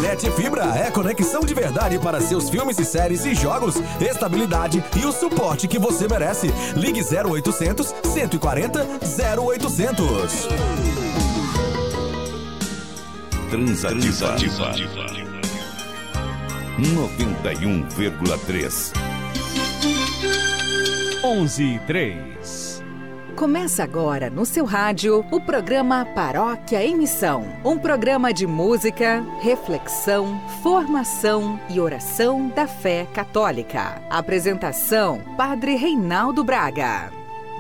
Net Fibra é conexão de verdade para seus filmes e séries e jogos, estabilidade e o suporte que você merece. Ligue 0800 140 0800. Transativa 91,3 11:03. Começa agora no seu rádio o programa Paróquia em Missão. Um programa de música, reflexão, formação e oração da fé católica. Apresentação: Padre Reinaldo Braga.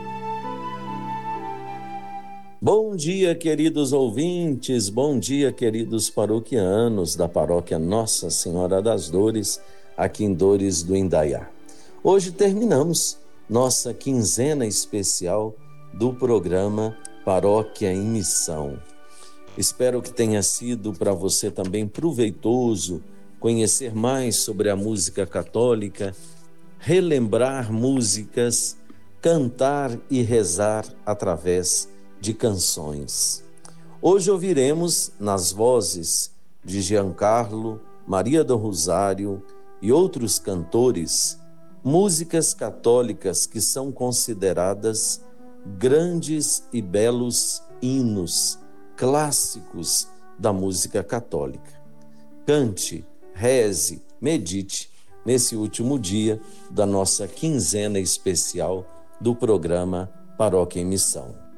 Bom dia, queridos ouvintes, bom dia, queridos paroquianos da paróquia Nossa Senhora das Dores, aqui em Dores do Indaiá. Hoje terminamos nossa quinzena especial do programa Paróquia em Missão. Espero que tenha sido para você também proveitoso conhecer mais sobre a música católica, relembrar músicas, cantar e rezar através de canções. Hoje ouviremos nas vozes de Giancarlo, Maria do Rosário e outros cantores músicas católicas que são consideradas grandes e belos hinos clássicos da música católica. Cante, reze, medite nesse último dia da nossa quinzena especial do programa Paróquia em Missão.